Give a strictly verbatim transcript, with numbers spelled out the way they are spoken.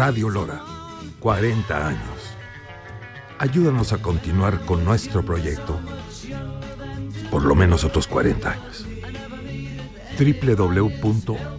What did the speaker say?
Radio Lora, cuarenta años. Ayúdanos a continuar con nuestro proyecto por lo menos otros cuarenta años. doble u doble u doble u punto